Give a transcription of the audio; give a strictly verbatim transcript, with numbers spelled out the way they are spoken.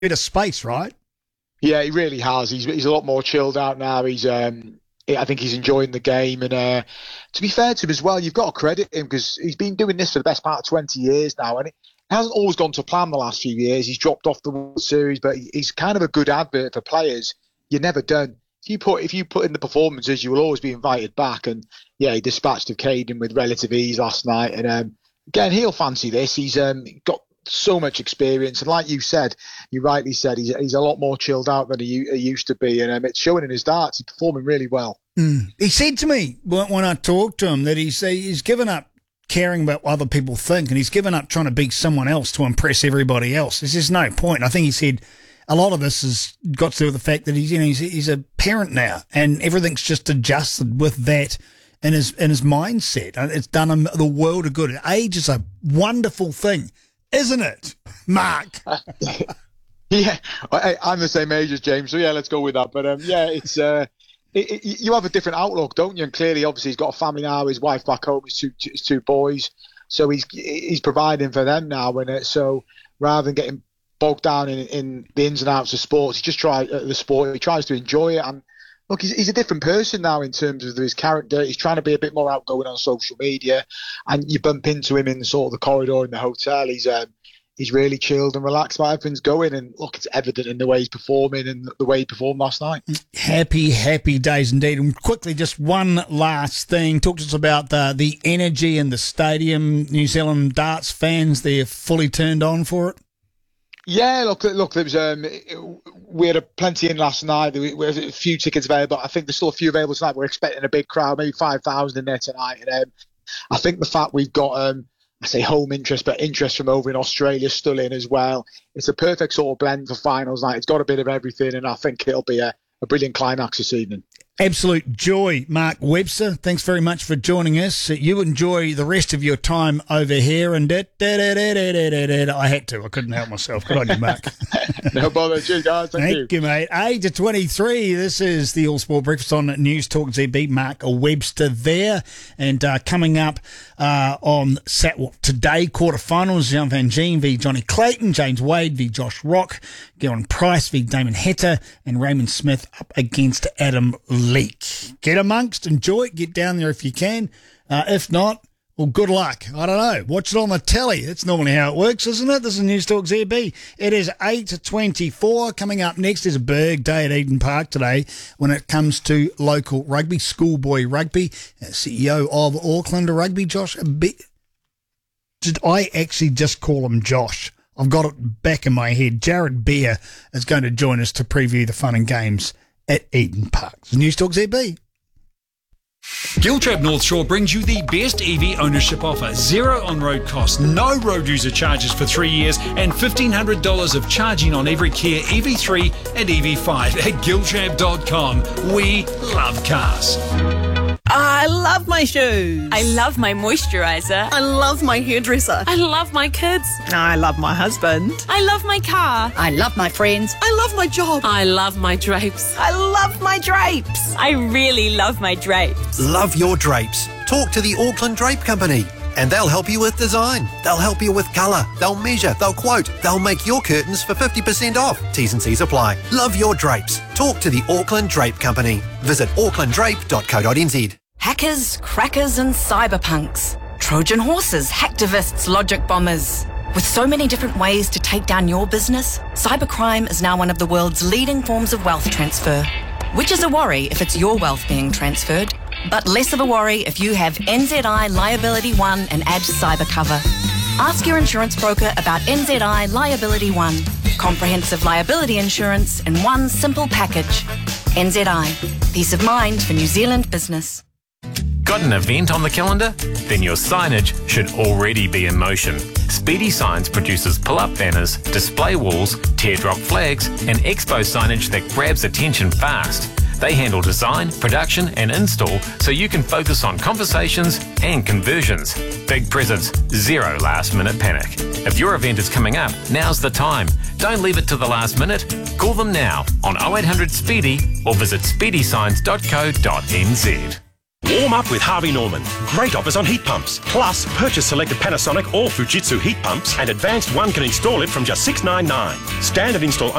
bit of space, right? Yeah, he really has. He's he's a lot more chilled out now. He's um, I think he's enjoying the game, and uh, to be fair to him as well, you've got to credit him because he's been doing this for the best part of twenty years now, and it hasn't always gone to plan the last few years. He's dropped off the World Series, but he's kind of a good advert for players. You're never done. If you put if you put in the performances, you will always be invited back. And yeah, he dispatched of Caden with relative ease last night, and um, again, he'll fancy this. He's um, got so much experience, and like you said, you rightly said, he's he's a lot more chilled out than he, he used to be, and um, it's showing in his darts. He's performing really well. Mm. He said to me when I talked to him that he's he's given up caring about what other people think, and he's given up trying to beat someone else to impress everybody else. There's just no point. I think he said a lot of this has got to do with the fact that he's you know he's, he's a parent now, and everything's just adjusted with that in his in his mindset. It's done him the world of good. Age is a wonderful thing. Isn't it, Mark? yeah, I, I'm the same age as James, so yeah, let's go with that. But um, yeah, it's uh, it, it, you have a different outlook, don't you? And clearly, obviously, he's got a family now. His wife back home, his two, his two boys, so he's he's providing for them now. And it, so rather than getting bogged down in, in the ins and outs of sports, he just tries uh, the sport. He tries to enjoy it. And look, he's, he's a different person now in terms of his character. He's trying to be a bit more outgoing on social media, and you bump into him in sort of the corridor in the hotel. He's um, he's really chilled and relaxed about everything's going. And look, it's evident in the way he's performing and the way he performed last night. Happy, happy days indeed. And quickly, just one last thing. Talk to us about the, the energy in the stadium. New Zealand darts fans, they're fully turned on for it. Yeah, look, look. There was um, we had a plenty in last night. There was a few tickets available. I think there's still a few available tonight. We're expecting a big crowd, maybe five thousand in there tonight. And um, I think the fact we've got, um, I say home interest, but interest from over in Australia still in as well. It's a perfect sort of blend for finals night. It's got a bit of everything, and I think it'll be a, a brilliant climax this evening. Absolute joy, Mark Webster. Thanks very much for joining us. You enjoy the rest of your time over here. And da, da, da, da, da, da, da, da. I had to. I couldn't help myself. Good on you, Mark. No bother. Cheers, guys. Thank, Thank you. you, mate. eight to twenty-three. This is the All Sport Breakfast on News Talk Z B. Mark Webster there. And uh, coming up uh, on Sat well, today, quarterfinals, Jean Van Gien v Johnny Clayton, James Wade v Josh Rock, Garen Price v Damon Heta, and Raymond Smith up against Adam Leake. Get amongst, enjoy it, get down there if you can. Uh, if not, well, good luck. I don't know. Watch it on the telly. That's normally how it works, isn't it? This is News Talk Z B. It is eight to twenty-four. Coming up next is a big day at Eden Park today when it comes to local rugby, schoolboy rugby. C E O of Auckland Rugby, Josh. Be- Did I actually just call him Josh? I've got it back in my head. Jared Beer is going to join us to preview the fun and games at Eden Park. News Talk Z B. Giltrap North Shore brings you the best E V ownership offer. Zero on-road costs, no road user charges for three years, and fifteen hundred dollars of charging on every Kia E V three and E V five at giltrap dot com. We love cars. I love my shoes. I love my moisturiser. I love my hairdresser. I love my kids. I love my husband. I love my car. I love my friends. I love my job. I love my drapes. I love my drapes. I really love my drapes. Love your drapes. Talk to the Auckland Drape Company and they'll help you with design. They'll help you with colour. They'll measure. They'll quote. They'll make your curtains for fifty percent off. T's and C's apply. Love your drapes. Talk to the Auckland Drape Company. Visit auckland drape dot co dot n z. Hackers, crackers and cyberpunks. Trojan horses, hacktivists, logic bombers. With so many different ways to take down your business, cybercrime is now one of the world's leading forms of wealth transfer. Which is a worry if it's your wealth being transferred, but less of a worry if you have N Z I Liability One and add cyber cover. Ask your insurance broker about N Z I Liability One. Comprehensive liability insurance in one simple package. N Z I. Peace of mind for New Zealand business. Got an event on the calendar? Then your signage should already be in motion. Speedy Signs produces pull-up banners, display walls, teardrop flags, and expo signage that grabs attention fast. They handle design, production, and install so you can focus on conversations and conversions. Big presents, zero last-minute panic. If your event is coming up, now's the time. Don't leave it to the last minute. Call them now on oh eight hundred Speedy or visit speedy signs dot co dot n z. Warm up with Harvey Norman. Great offers on heat pumps. Plus, purchase selected Panasonic or Fujitsu heat pumps and advanced one can install it from just six ninety-nine. Standard install